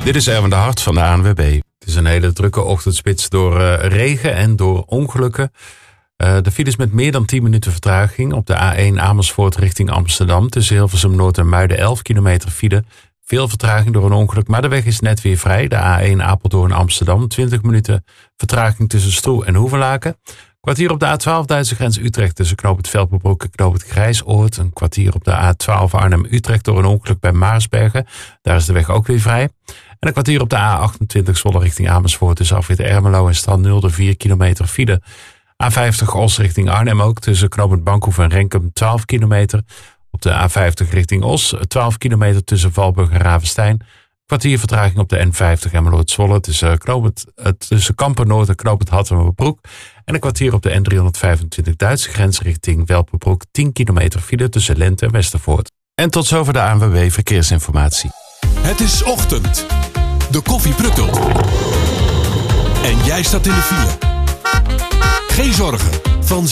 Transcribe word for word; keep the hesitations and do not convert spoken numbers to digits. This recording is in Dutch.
Dit is Erwin de Hart van de A N W B. Het is een hele drukke ochtendspits door uh, regen en door ongelukken. Uh, de files met meer dan tien minuten vertraging op de A één Amersfoort richting Amsterdam. Tussen Hilversum Noord en Muiden elf kilometer file. Veel vertraging door een ongeluk, maar de weg is net weer vrij. De A één Apeldoorn Amsterdam, twintig minuten vertraging tussen Stroe en Hoevelaken. Kwartier op de A twaalf Duitse grens Utrecht tussen Knoop het Velperbroek en Knoop het Grijsoord. Een kwartier op de A twaalf Arnhem-Utrecht door een ongeluk bij Maarsbergen. Daar is de weg ook weer vrij. En een kwartier op de A achtentwintig Zwolle richting Amersfoort tussen afrit Ermelo en Strand-Nulde vier kilometer file. A vijftig Os richting Arnhem ook tussen Knoop het Bankhoef en Renkum twaalf kilometer. Op de A vijftig richting Os twaalf kilometer tussen Valburg en Ravenstein. Kwartier vertraging op de N vijftig Emmeloord-Zwolle tussen, tussen Kampen-Noord en Knoop het Hattemerbroek. En een kwartier op de N driehonderdvijfentwintig Duitse grens richting Welpenbroek. tien kilometer file tussen Lente en Westervoort. En tot zover de A N W B Verkeersinformatie. Het is ochtend. De koffie pruttelt. En jij staat in de file. Geen zorgen. Van